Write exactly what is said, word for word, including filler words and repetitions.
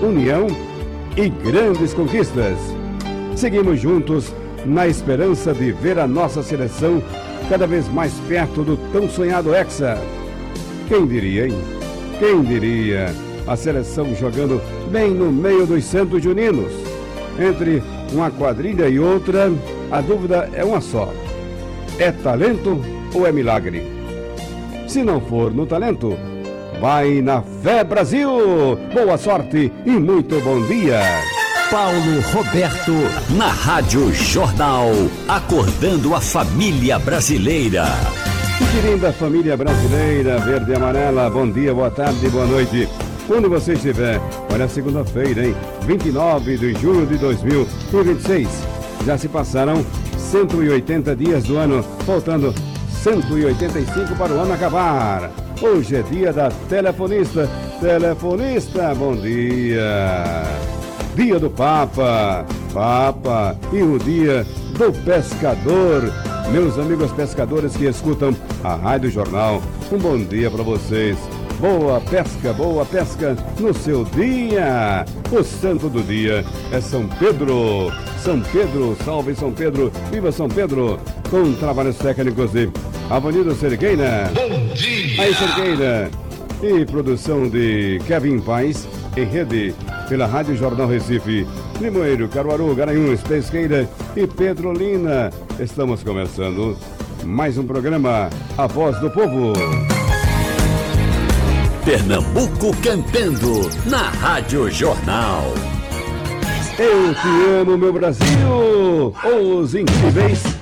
união e grandes conquistas. Seguimos juntos na esperança de ver a nossa seleção cada vez mais perto do tão sonhado Hexa. Quem diria, hein? Quem diria a seleção jogando bem no meio dos Santos Juninos? Entre uma quadrilha e outra, a dúvida é uma só: é talento ou é milagre? Se não for no talento, vai na fé, Brasil! Boa sorte e muito bom dia! Paulo Roberto, na Rádio Jornal, acordando a família brasileira. Que linda família brasileira, verde e amarela, bom dia, boa tarde, boa noite. Quando você estiver, olha, segunda-feira, hein? vinte e nove de junho de dois mil e vinte e seis. Já se passaram cento e oitenta dias do ano, faltando cento e oitenta e cinco para o ano acabar. Hoje é dia da telefonista. Telefonista, bom dia. Dia do Papa, Papa, e o dia do pescador. Meus amigos pescadores que escutam a Rádio Jornal, um bom dia para vocês. Boa pesca, boa pesca no seu dia. O santo do dia é São Pedro. São Pedro, salve São Pedro, viva São Pedro. Com trabalhos técnicos de Avenida Cerqueira. Bom dia! Aí, Cerqueira. E produção de Kevin Paes, em rede pela Rádio Jornal Recife, Limoeiro, Caruaru, Garanhuns, Pesqueira e Petrolina. Estamos começando mais um programa, A Voz do Povo. Pernambuco cantando na Rádio Jornal. Eu te amo, meu Brasil! Os incríveis